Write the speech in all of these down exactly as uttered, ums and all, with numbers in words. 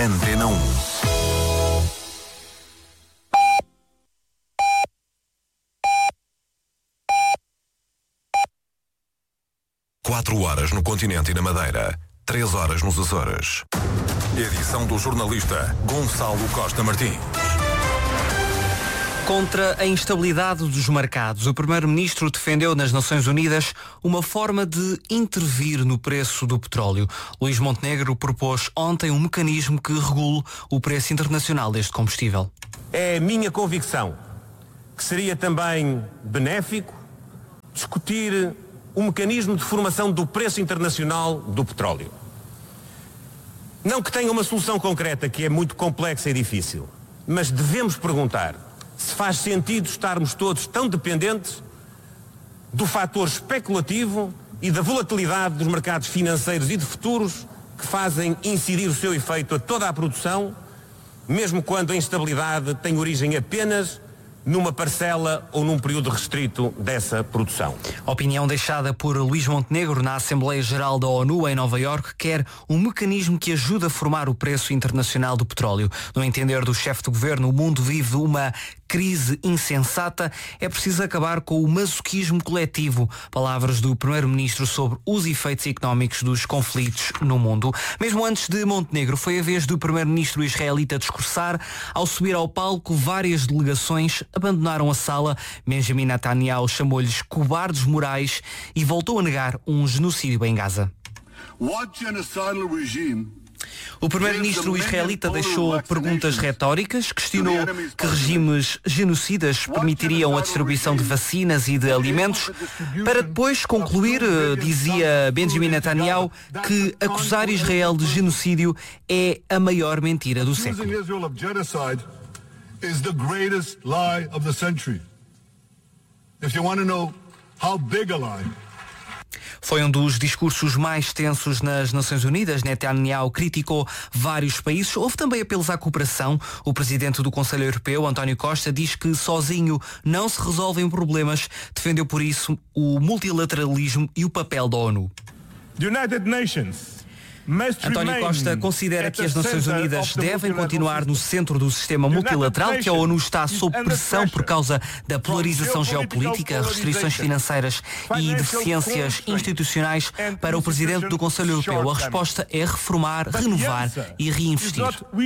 Antena um. Quatro horas no continente e na Madeira. Três horas nos Açores. Edição do jornalista Gonçalo Costa Martins. Contra a instabilidade dos mercados, o primeiro-ministro defendeu nas Nações Unidas uma forma de intervir no preço do petróleo. Luís Montenegro propôs ontem um mecanismo que regule o preço internacional deste combustível. É a minha convicção que seria também benéfico discutir um mecanismo de formação do preço internacional do petróleo. Não que tenha uma solução concreta, que é muito complexa e difícil, mas devemos perguntar se faz sentido estarmos todos tão dependentes do fator especulativo e da volatilidade dos mercados financeiros e de futuros que fazem incidir o seu efeito a toda a produção, mesmo quando a instabilidade tem origem apenas numa parcela ou num período restrito dessa produção. Opinião deixada por Luís Montenegro na Assembleia Geral da ONU em Nova Iorque, quer um mecanismo que ajude a formar o preço internacional do petróleo. No entender do chefe do governo, o mundo vive uma crise insensata, é preciso acabar com o masoquismo coletivo. Palavras do primeiro-ministro sobre os efeitos económicos dos conflitos no mundo. Mesmo antes de Montenegro, foi a vez do primeiro-ministro israelita discursar. Ao subir ao palco, várias delegações abandonaram a sala. Benjamin Netanyahu chamou-lhes cobardes morais e voltou a negar um genocídio em Gaza. What genocidal regime? O primeiro-ministro israelita deixou perguntas retóricas, questionou que regimes genocidas permitiriam a distribuição de vacinas e de alimentos, para depois concluir, dizia Benjamin Netanyahu, que acusar Israel de genocídio é a maior mentira do século. Foi um dos discursos mais tensos nas Nações Unidas. Netanyahu criticou vários países. Houve também apelos à cooperação. O presidente do Conselho Europeu, António Costa, diz que sozinho não se resolvem problemas. Defendeu por isso o multilateralismo e o papel da ONU. The United Nations. António Costa considera que as Nações Unidas devem continuar no centro do sistema multilateral, que a ONU está sob pressão por causa da polarização geopolítica, restrições financeiras e deficiências institucionais. Para o presidente do Conselho Europeu, a resposta é reformar, renovar e reinvestir.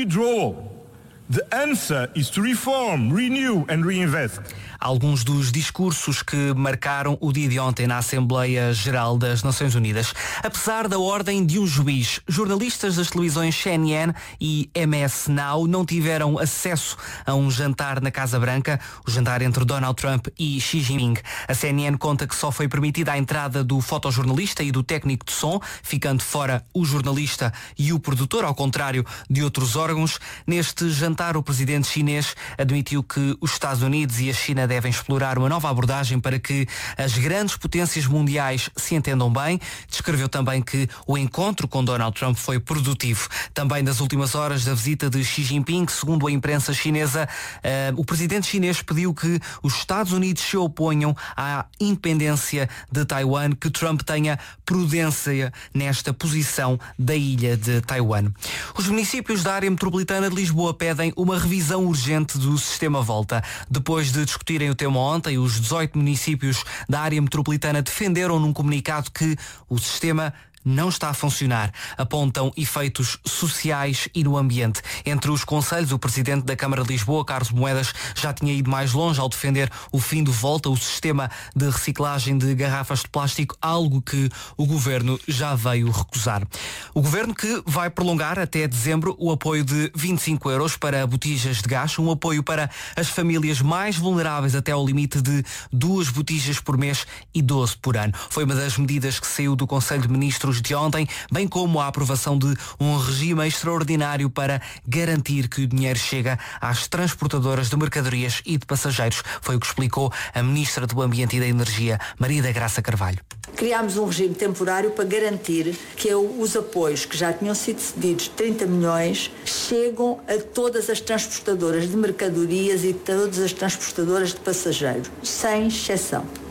The answer is to reform, renew and reinvest. Alguns dos discursos que marcaram o dia de ontem na Assembleia Geral das Nações Unidas. Apesar da ordem de um juiz, jornalistas das televisões C N N e M S Now não tiveram acesso a um jantar na Casa Branca, o jantar entre Donald Trump e Xi Jinping. A C N N conta que só foi permitida a entrada do fotojornalista e do técnico de som, ficando fora o jornalista e o produtor, ao contrário de outros órgãos. Neste jantar, o presidente chinês admitiu que os Estados Unidos e a China devem explorar uma nova abordagem para que as grandes potências mundiais se entendam bem. Descreveu também que o encontro com Donald Trump foi produtivo. Também nas últimas horas da visita de Xi Jinping, segundo a imprensa chinesa, uh, o presidente chinês pediu que os Estados Unidos se oponham à independência de Taiwan, que Trump tenha prudência nesta posição da ilha de Taiwan. Os municípios da área metropolitana de Lisboa pedem uma revisão urgente do sistema Volta. Depois de discutirem o tema ontem, os dezoito municípios da área metropolitana defenderam num comunicado que o sistema não está a funcionar. Apontam efeitos sociais e no ambiente. Entre os conselhos, o presidente da Câmara de Lisboa, Carlos Moedas, já tinha ido mais longe ao defender o fim do Volta, o sistema de reciclagem de garrafas de plástico, algo que o governo já veio recusar. O governo que vai prolongar até dezembro o apoio de vinte e cinco euros para botijas de gás, um apoio para as famílias mais vulneráveis até ao limite de duas botijas por mês e doze por ano. Foi uma das medidas que saiu do Conselho de Ministros de ontem, bem como a aprovação de um regime extraordinário para garantir que o dinheiro chega às transportadoras de mercadorias e de passageiros. Foi o que explicou a Ministra do Ambiente e da Energia, Maria da Graça Carvalho. Criámos um regime temporário para garantir que os apoios que já tinham sido cedidos, trinta milhões, chegam a todas as transportadoras de mercadorias e todas as transportadoras de passageiros, sem exceção.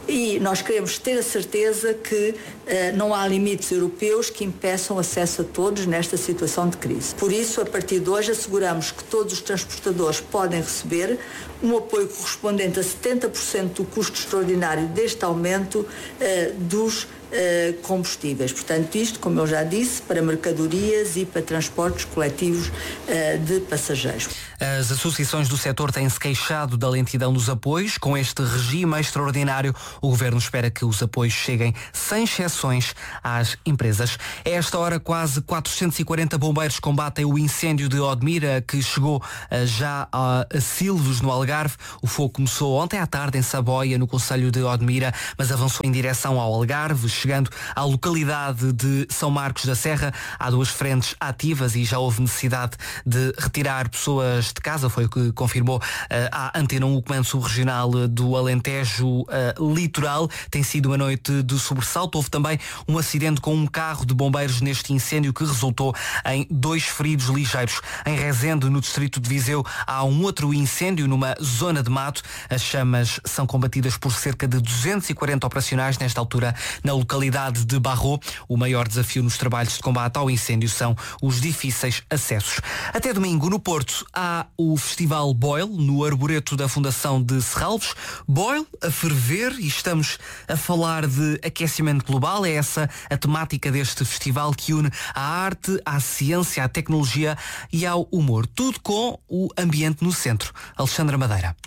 e nós queremos ter a certeza que uh, não há limites europeus que impeçam acesso a todos nesta situação de crise. Por isso, a partir de hoje, asseguramos que todos os transportadores podem receber um apoio correspondente a setenta por cento do custo extraordinário deste aumento uh, dos Uh, combustíveis. Portanto, isto, como eu já disse, para mercadorias e para transportes coletivos uh, de passageiros. As associações do setor têm-se queixado da lentidão dos apoios. Com este regime extraordinário, o Governo espera que os apoios cheguem sem exceções às empresas. A esta hora, quase quatrocentos e quarenta bombeiros combatem o incêndio de Odmira, que chegou uh, já a, a Silves, no Algarve. O fogo começou ontem à tarde em Saboia, no concelho de Odmira, mas avançou em direção ao Algarve, chegando à localidade de São Marcos da Serra. Há duas frentes ativas e já houve necessidade de retirar pessoas de casa, foi o que confirmou uh, a Antena um, o Comando Subregional do Alentejo uh, Litoral. Tem sido uma noite de sobressalto. Houve também um acidente com um carro de bombeiros neste incêndio que resultou em dois feridos ligeiros. Em Rezende, no distrito de Viseu, há um outro incêndio numa zona de mato. As chamas são combatidas por cerca de duzentos e quarenta operacionais nesta altura na localidade de Barro. O maior desafio nos trabalhos de combate ao incêndio são os difíceis acessos. Até domingo, no Porto, há o Festival Boyle, no Arboreto da Fundação de Serralves. Boyle a ferver, e estamos a falar de aquecimento global. É essa a temática deste festival, que une a arte, à ciência, à tecnologia e ao humor. Tudo com o ambiente no centro. Alexandra Madeira.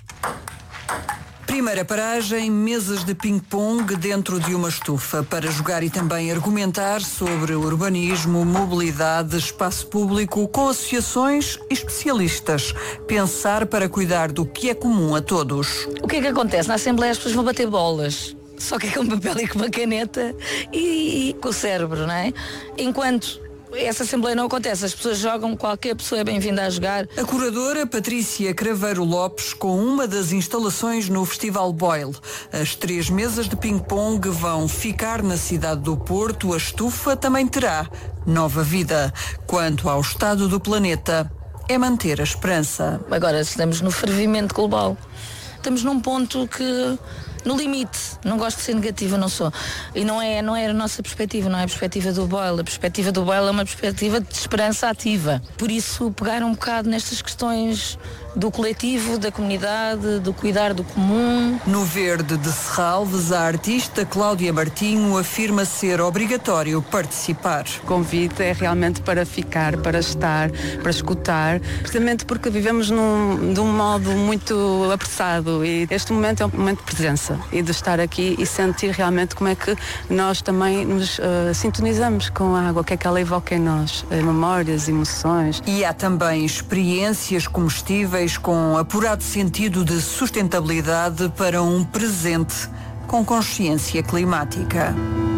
Primeira paragem, mesas de ping-pong dentro de uma estufa para jogar e também argumentar sobre urbanismo, mobilidade, espaço público com associações e especialistas. Pensar para cuidar do que é comum a todos. O que é que acontece? Na Assembleia as pessoas vão bater bolas. Só que é com papel e com uma caneta e, e com o cérebro, não é? Enquanto essa Assembleia não acontece, as pessoas jogam, qualquer pessoa é bem-vinda a jogar. A curadora Patrícia Craveiro Lopes com uma das instalações no Festival Boyle. As três mesas de ping-pong vão ficar na cidade do Porto. A estufa também terá nova vida. Quanto ao estado do planeta, é manter a esperança. Agora estamos no fervimento global. Estamos num ponto que... no limite, não gosto de ser negativa, não sou. E não é, não é a nossa perspectiva, não é a perspectiva do Boyle. A perspectiva do Boyle é uma perspectiva de esperança ativa. Por isso, pegar um bocado nestas questões do coletivo, da comunidade, do cuidar do comum. No Verde de Serralves, a artista Cláudia Martinho afirma ser obrigatório participar. O convite é realmente para ficar, para estar, para escutar, precisamente porque vivemos num, de um modo muito apressado e este momento é um momento de presença e de estar aqui e sentir realmente como é que nós também nos uh, sintonizamos com a água, o que é que ela evoca em nós, uh, memórias, emoções. E há também experiências comestíveis com apurado sentido de sustentabilidade para um presente com consciência climática.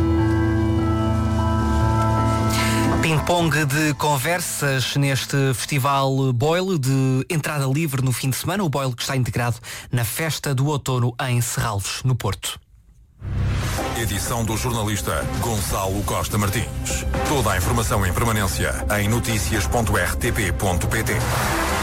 Ping-pong de conversas neste Festival Boyle, de entrada livre no fim de semana. O Boyle que está integrado na Festa do Outono em Serralves, no Porto. Edição do jornalista Gonçalo Costa Martins. Toda a informação em permanência em notícias ponto r t p ponto p t.